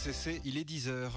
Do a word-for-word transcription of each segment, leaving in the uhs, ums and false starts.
C C, il est dix heures.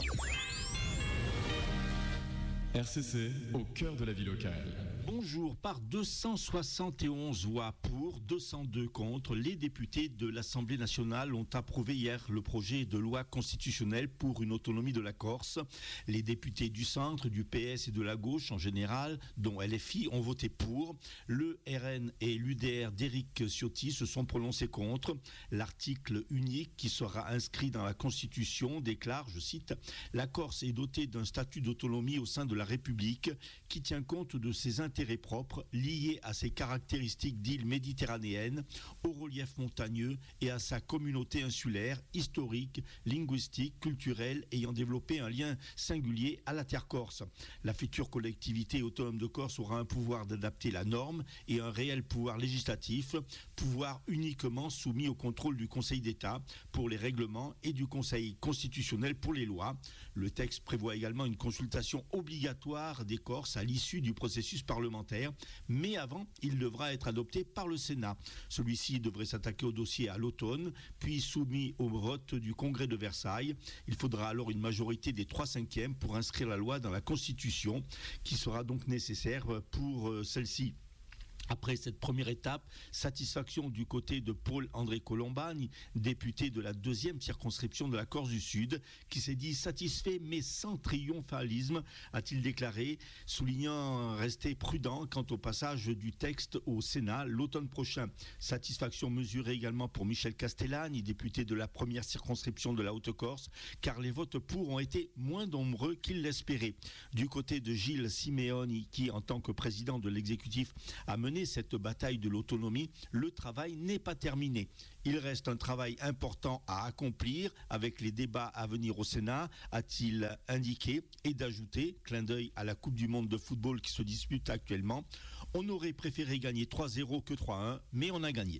R C C, au cœur de la vie locale. Bonjour, par deux cent soixante et onze voix pour, deux cent deux contre, les députés de l'Assemblée nationale ont approuvé hier le projet de loi constitutionnelle pour une autonomie de la Corse. Les députés du centre, du P S et de la gauche en général, dont L F I, ont voté pour. Le R N et l'U D R d'Éric Ciotti se sont prononcés contre. L'article unique qui sera inscrit dans la Constitution déclare, je cite, « La Corse est dotée d'un statut d'autonomie au sein de la République qui tient compte de ses intérêts propres liés à ses caractéristiques d'île méditerranéenne, au relief montagneux et à sa communauté insulaire, historique, linguistique, culturelle, ayant développé un lien singulier à la terre corse. La future collectivité autonome de Corse aura un pouvoir d'adapter la norme et un réel pouvoir législatif, pouvoir uniquement soumis au contrôle du Conseil d'État pour les règlements et du Conseil constitutionnel pour les lois. Le texte prévoit également une consultation obligatoire des Corses à l'issue du processus parlementaire, mais avant, il devra être adopté par le Sénat. Celui-ci devrait s'attaquer au dossier à l'automne, puis soumis au vote du Congrès de Versailles. Il faudra alors une majorité des trois cinquièmes pour inscrire la loi dans la Constitution, qui sera donc nécessaire pour celle-ci. Après cette première étape, satisfaction du côté de Paul-André Colombani, député de la deuxième circonscription de la Corse du Sud, qui s'est dit satisfait mais sans triomphalisme, a-t-il déclaré, soulignant rester prudent quant au passage du texte au Sénat l'automne prochain. Satisfaction mesurée également pour Michel Castellani, député de la première circonscription de la Haute-Corse, car les votes pour ont été moins nombreux qu'il l'espérait. Du côté de Gilles Simeoni, qui en tant que président de l'exécutif a mené cette bataille de l'autonomie, le travail n'est pas terminé. Il reste un travail important à accomplir avec les débats à venir au Sénat, a-t-il indiqué, et d'ajouter, clin d'œil à la Coupe du Monde de football qui se dispute actuellement, on aurait préféré gagner trois zéro que trois un, mais on a gagné.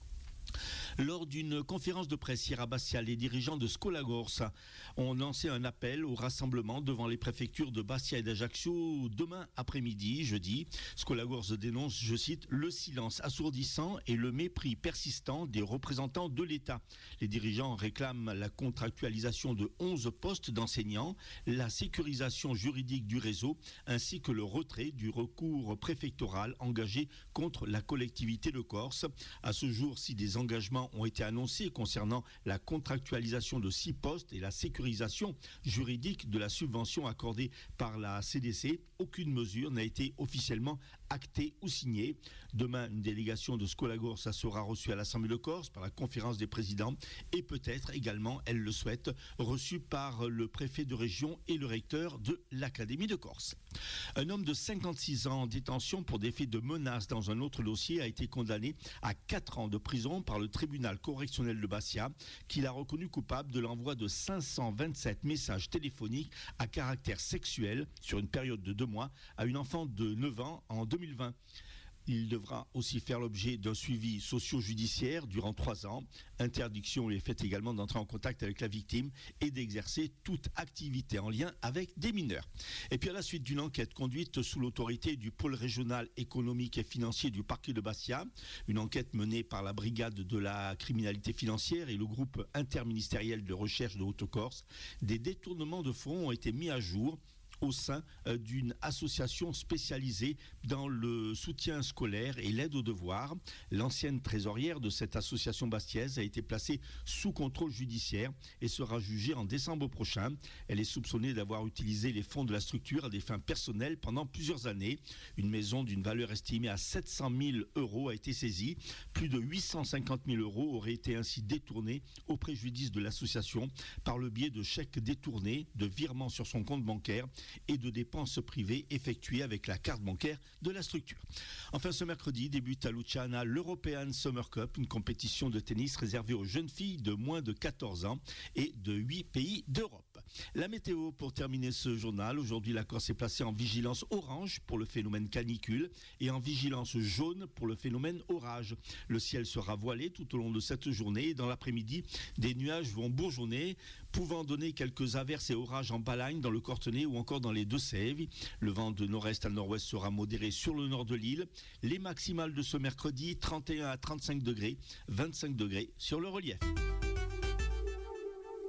Lors d'une conférence de presse hier à Bastia, les dirigeants de Skolagors ont lancé un appel au rassemblement devant les préfectures de Bastia et d'Ajaccio demain après-midi, jeudi. Skolagors dénonce, je cite, le silence assourdissant et le mépris persistant des représentants de l'État. Les dirigeants réclament la contractualisation de onze postes d'enseignants, la sécurisation juridique du réseau ainsi que le retrait du recours préfectoral engagé contre la collectivité de Corse. À ce jour, si des engagements ont été annoncés concernant la contractualisation de six postes et la sécurisation juridique de la subvention accordée par la C D C, aucune mesure n'a été officiellement actée ou signée. Demain, une délégation de Skolagors sera reçue à l'Assemblée de Corse par la conférence des présidents et peut-être également, elle le souhaite, reçue par le préfet de région et le recteur de l'Académie de Corse. Un homme de cinquante-six ans en détention pour des faits de menaces dans un autre dossier a été condamné à quatre ans de prison par le tribunal correctionnel de Bastia, qui l'a reconnu coupable de l'envoi de cinq cent vingt-sept messages téléphoniques à caractère sexuel sur une période de deux mois à une enfant de neuf ans en deux mille vingt. Il devra aussi faire l'objet d'un suivi socio-judiciaire durant trois ans. Interdiction lui est faite également d'entrer en contact avec la victime et d'exercer toute activité en lien avec des mineurs. Et puis à la suite d'une enquête conduite sous l'autorité du pôle régional économique et financier du parquet de Bastia, une enquête menée par la brigade de la criminalité financière et le groupe interministériel de recherche de Haute-Corse, des détournements de fonds ont été mis à jour au sein d'une association spécialisée dans le soutien scolaire et l'aide aux devoirs. L'ancienne trésorière de cette association bastiaise a été placée sous contrôle judiciaire et sera jugée en décembre prochain. Elle est soupçonnée d'avoir utilisé les fonds de la structure à des fins personnelles pendant plusieurs années. Une maison d'une valeur estimée à sept cent mille euros a été saisie. Plus de huit cent cinquante mille euros auraient été ainsi détournés au préjudice de l'association par le biais de chèques détournés, de virements sur son compte bancaire et de dépenses privées effectuées avec la carte bancaire de la structure. Enfin, ce mercredi débute à Luciana l'European Summer Cup, une compétition de tennis réservée aux jeunes filles de moins de quatorze ans et de huit pays d'Europe. La météo pour terminer ce journal. Aujourd'hui, la Corse est placée en vigilance orange pour le phénomène canicule et en vigilance jaune pour le phénomène orage. Le ciel sera voilé tout au long de cette journée et dans l'après-midi, des nuages vont bourgeonner, pouvant donner quelques averses et orages en Balagne, dans le Cortenay ou encore dans les Deux-Sèvres. Le vent de nord-est à nord-ouest sera modéré sur le nord de l'île. Les maximales de ce mercredi, trente et un à trente-cinq degrés, vingt-cinq degrés sur le relief.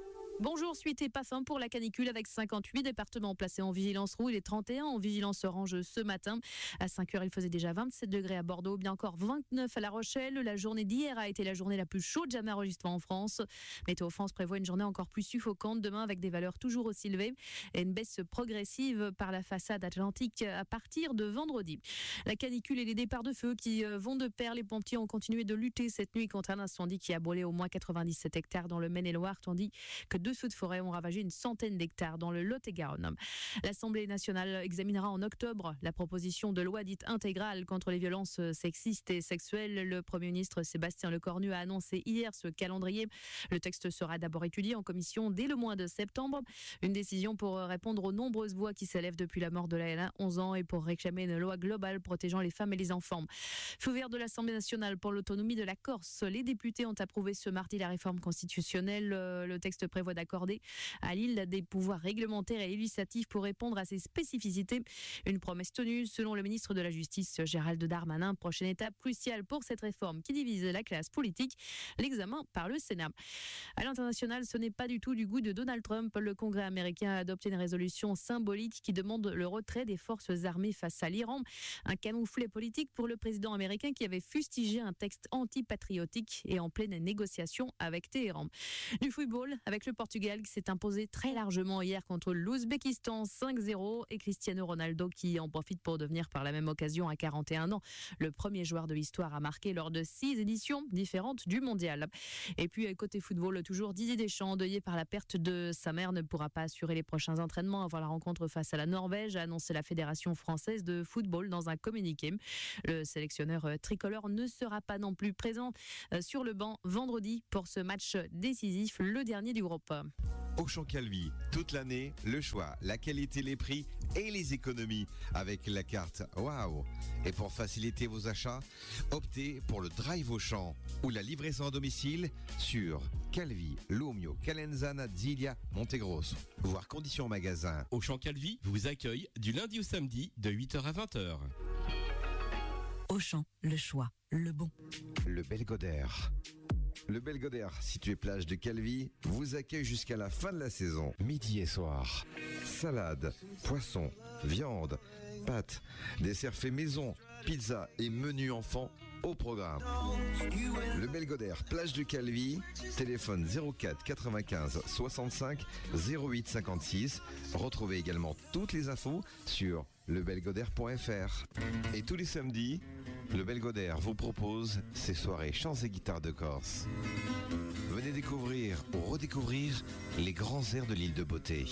Bonjour, suite et pas fin pour la canicule avec cinquante-huit départements placés en vigilance rouge et trente et un en vigilance orange ce matin. À cinq heures, il faisait déjà vingt-sept degrés à Bordeaux, bien encore vingt-neuf à La Rochelle. La journée d'hier a été la journée la plus chaude jamais enregistrée en France. Météo France prévoit une journée encore plus suffocante demain avec des valeurs toujours aussi élevées et une baisse progressive par la façade atlantique à partir de vendredi. La canicule et les départs de feu qui vont de pair. Les pompiers ont continué de lutter cette nuit contre un incendie qui a brûlé au moins quatre-vingt-dix-sept hectares dans le Maine-et-Loire, tandis que deux feux de forêt ont ravagé une centaine d'hectares dans le Lot-et-Garonne. L'Assemblée nationale examinera en octobre la proposition de loi dite intégrale contre les violences sexistes et sexuelles. Le Premier ministre Sébastien Lecornu a annoncé hier ce calendrier. Le texte sera d'abord étudié en commission dès le mois de septembre. Une décision pour répondre aux nombreuses voix qui s'élèvent depuis la mort de Laëla, onze ans, et pour réclamer une loi globale protégeant les femmes et les enfants. Feu vert de l'Assemblée nationale pour l'autonomie de la Corse. Les députés ont approuvé ce mardi la réforme constitutionnelle. Le texte prévoit d'accorder à l'île des pouvoirs réglementaires et législatifs pour répondre à ses spécificités. Une promesse tenue selon le ministre de la Justice Gérald Darmanin. Prochaine étape cruciale pour cette réforme qui divise la classe politique, l'examen par le Sénat. À l'international, ce n'est pas du tout du goût de Donald Trump. Le Congrès américain a adopté une résolution symbolique qui demande le retrait des forces armées face à l'Iran. Un camouflet politique pour le président américain qui avait fustigé un texte anti-patriotique et en pleine négociation avec Téhéran. Du football avec le Portugal qui s'est imposé très largement hier contre l'Ouzbékistan cinq zéro et Cristiano Ronaldo qui en profite pour devenir par la même occasion à quarante et un ans le premier joueur de l'histoire à marquer lors de six éditions différentes du mondial. Et puis côté football, toujours Didier Deschamps, endeuillé par la perte de sa mère, ne pourra pas assurer les prochains entraînements avant la rencontre face à la Norvège, a annoncé la Fédération française de football dans un communiqué. Le sélectionneur tricolore ne sera pas non plus présent sur le banc vendredi pour ce match décisif, le dernier du groupe. Auchan Calvi, toute l'année, le choix, la qualité, les prix et les économies avec la carte Waouh. Et pour faciliter vos achats, optez pour le Drive Auchan ou la livraison à domicile sur Calvi, Lumio, Calenzana, Ziglia, Montegrosso. Voir conditions magasin. Auchan Calvi vous accueille du lundi au samedi de huit heures à vingt heures. Auchan, le choix, le bon. Le Belgodère. Le Belgodère, situé plage de Calvi, vous accueille jusqu'à la fin de la saison, midi et soir. Salade, poisson, viande, pâtes, desserts faits maison, pizza et menu enfant au programme. Le Belgodère, plage de Calvi, téléphone zéro quatre quatre-vingt-quinze soixante-cinq zéro huit cinquante-six. Retrouvez également toutes les infos sur lebelgodère point f r. Et tous les samedis, le Belgodère vous propose ses soirées chants et guitares de Corse. Venez découvrir ou redécouvrir les grands airs de l'île de Beauté.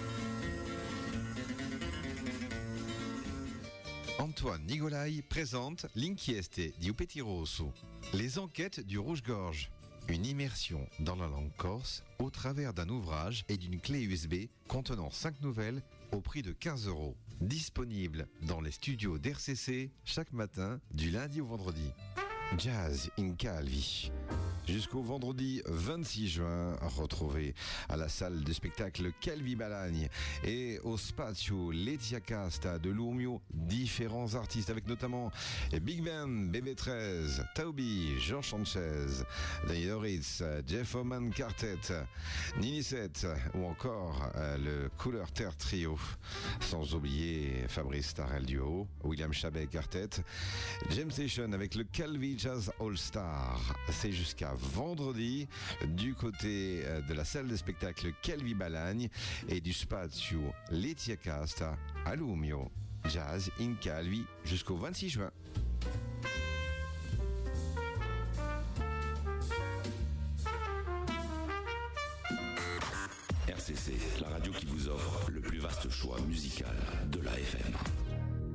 Antoine Nigolai présente L'inchieste di Petit Rosso, les enquêtes du Rouge-Gorge. Une immersion dans la langue corse au travers d'un ouvrage et d'une clé U S B contenant cinq nouvelles au prix de quinze euros. Disponible dans les studios d'R C C chaque matin du lundi au vendredi. Jazz in Calvi. Jusqu'au vendredi vingt-six juin, retrouvez à la salle de spectacle Calvi Balagne et au Spazio Letia Casta de Lumio différents artistes avec notamment Big Ben, B B treize, Taubi, Jean Sanchez, Danny Doritz, Jeff Oman Quartet, Nini sept ou encore euh, le Couleur Terre Trio. Sans oublier Fabrice Tarel Duo, William Chabet Quartet, James Station avec le Calvi Jazz All Star. C'est jusqu'à vendredi du côté de la salle de spectacle Calvi Balagne et du Spazio Letia Casta à Lumio. Jazz in Calvi jusqu'au vingt-six juin. R C C, la radio qui vous offre le plus vaste choix musical de la F M.